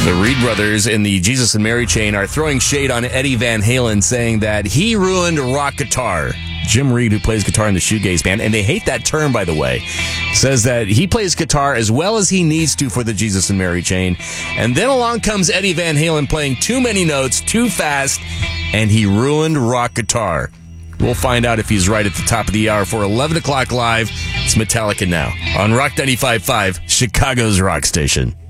The Reed brothers in the Jesus and Mary chain are throwing shade on Eddie Van Halen, saying that he ruined rock guitar. Jim Reed, who plays guitar in the Shoegaze Band, and they hate that term, by the way, says that he plays guitar as well as he needs to for the Jesus and Mary chain. And then along comes Eddie Van Halen playing too many notes, too fast, and he ruined rock guitar. We'll find out if he's right at the top of the hour. For 11 o'clock live, it's Metallica Now on Rock 95.5, Chicago's rock station.